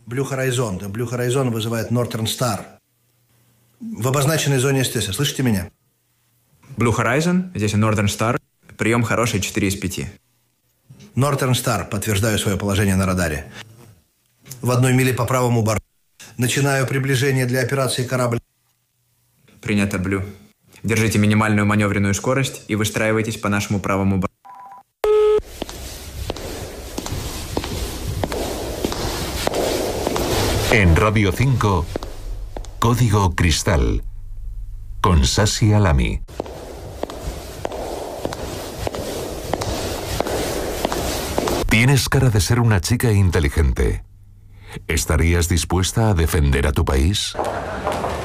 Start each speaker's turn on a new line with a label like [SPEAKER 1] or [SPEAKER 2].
[SPEAKER 1] Blue Horizon. Blue Horizon вызывает Northern Star. В обозначенной зоне СТС. Слышите меня?
[SPEAKER 2] Blue Horizon, здесь Northern Star. Прием хороший, 4 из 5.
[SPEAKER 1] Northern Star. Подтверждаю свое положение на радаре. В 1 миле по правому борту. Начинаю приближение для операции корабль.
[SPEAKER 2] Принято, Blue. Держите минимальную маневренную скорость и выстраивайтесь по нашему правому борту.
[SPEAKER 3] En Radio 5, Código Cristal, con Sasi Alami. Tienes cara de ser una chica inteligente. ¿Estarías dispuesta a defender a tu país?